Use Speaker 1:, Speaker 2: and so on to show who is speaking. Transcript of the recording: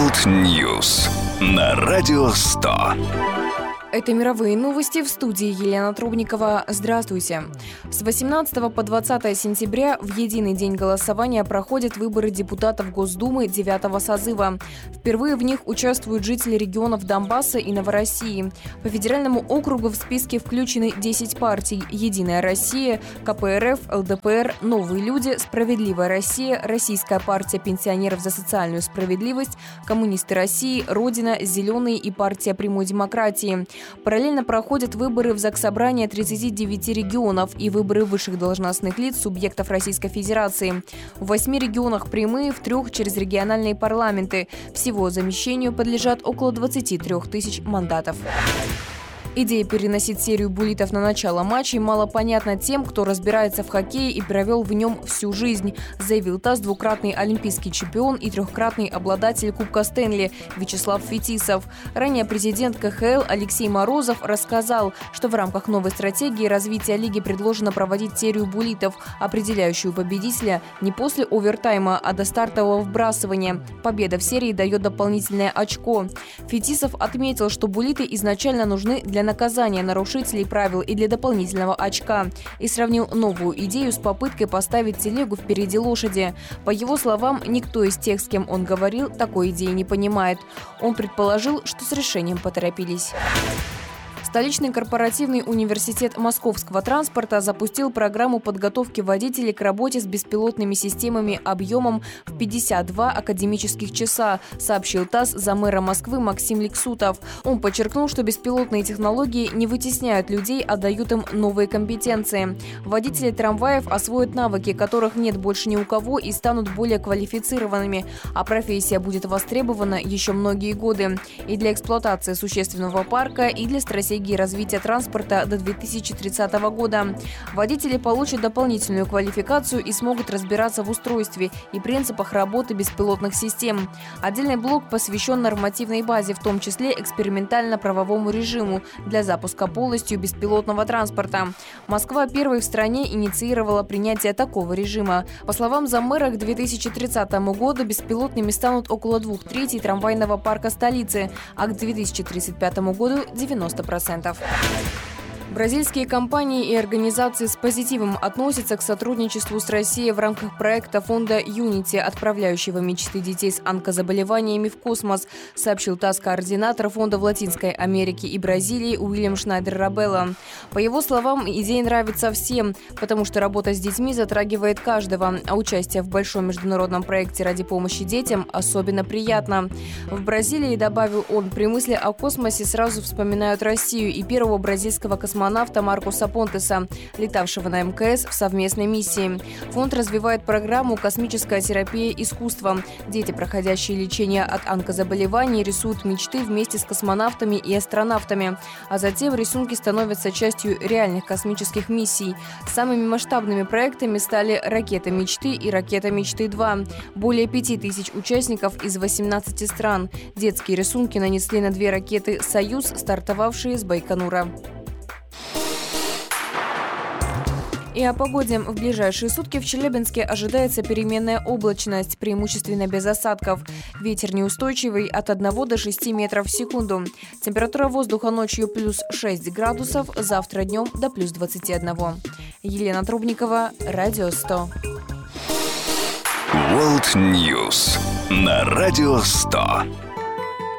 Speaker 1: World News на Радио 100.
Speaker 2: Это мировые новости, в студии Елена Трубникова. Здравствуйте. С 18 по 20 сентября в единый день голосования проходят выборы депутатов Госдумы 9-го созыва. Впервые в них участвуют жители регионов Донбасса и Новороссии. По федеральному округу в списке включены 10 партий: «Единая Россия», КПРФ, ЛДПР, «Новые люди», «Справедливая Россия», Российская партия пенсионеров за социальную справедливость, Коммунисты России, Родина, Зеленые и партия прямой демократии. Параллельно проходят выборы в Заксобрание 39 регионов и выборы высших должностных лиц субъектов Российской Федерации. В 8 регионах прямые, в 3 через региональные парламенты. Всего замещению подлежат около 23 тысяч мандатов. Идея переносить серию буллитов на начало матчей мало понятна тем, кто разбирается в хоккее и провел в нем всю жизнь, заявил ТАСС двукратный олимпийский чемпион и трехкратный обладатель Кубка Стэнли Вячеслав Фетисов. Ранее президент КХЛ Алексей Морозов рассказал, что в рамках новой стратегии развития лиги предложено проводить серию буллитов, определяющую победителя не после овертайма, а до стартового вбрасывания. Победа в серии дает дополнительное очко. Фетисов отметил, что буллиты изначально нужны для наказания нарушителей правил и для дополнительного очка, и сравнил новую идею с попыткой поставить телегу впереди лошади. По его словам, никто из тех, с кем он говорил, такой идеи не понимает. Он предположил, что с решением поторопились. Столичный корпоративный университет московского транспорта запустил программу подготовки водителей к работе с беспилотными системами объемом в 52 академических часа, сообщил ТАСС замэра Москвы Максим Ликсутов. Он подчеркнул, что беспилотные технологии не вытесняют людей, а дают им новые компетенции. Водители трамваев освоят навыки, которых нет больше ни у кого, и станут более квалифицированными, а профессия будет востребована еще многие годы. И для эксплуатации существенного парка, и для стратегии развития транспорта до 2030 года. Водители получат дополнительную квалификацию и смогут разбираться в устройстве и принципах работы беспилотных систем. Отдельный блок посвящен нормативной базе, в том числе экспериментально-правовому режиму для запуска полностью беспилотного транспорта. Москва первой в стране инициировала принятие такого режима. По словам замэра, к 2030 году беспилотными станут около 2/3 трамвайного парка столицы, а к 2035 году 90%. Бразильские компании и организации с позитивом относятся к сотрудничеству с Россией в рамках проекта фонда Unity, отправляющего мечты детей с онкозаболеваниями в космос, сообщил ТАСС-координатор фонда в Латинской Америке и Бразилии Уильям Шнайдер-Рабелло. По его словам, идея нравится всем, потому что работа с детьми затрагивает каждого, а участие в большом международном проекте ради помощи детям особенно приятно. В Бразилии, добавил он, при мысли о космосе сразу вспоминают Россию и первого бразильского космонавта Маркуса Понтеса, летавшего на МКС в совместной миссии. Фонд развивает программу «Космическая терапия искусства». Дети, проходящие лечение от онкозаболеваний, рисуют мечты вместе с космонавтами и астронавтами, а затем рисунки становятся частью реальных космических миссий. Самыми масштабными проектами стали «Ракета мечты» и «Ракета мечты-2». Более 5000 участников из 18 стран. Детские рисунки нанесли на 2 ракеты «Союз», стартовавшие с Байконура. И о погоде. В ближайшие сутки в Челябинске ожидается переменная облачность, преимущественно без осадков. Ветер неустойчивый от 1 до 6 метров в секунду. Температура воздуха ночью плюс 6 градусов, завтра днем до плюс 21. Елена Трубникова, Радио 100.
Speaker 1: World News на Радио 100.